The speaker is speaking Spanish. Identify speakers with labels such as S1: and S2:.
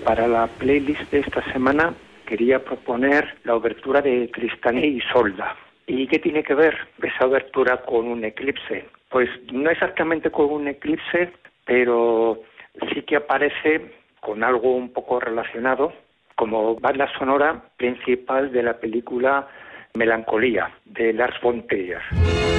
S1: Para la playlist de esta semana quería proponer la obertura de Tristán y Isolda. ¿Y qué tiene que ver esa obertura con un eclipse? Pues no exactamente con un eclipse, pero sí que aparece con algo un poco relacionado como banda sonora principal de la película Melancolía, de Lars von Trier.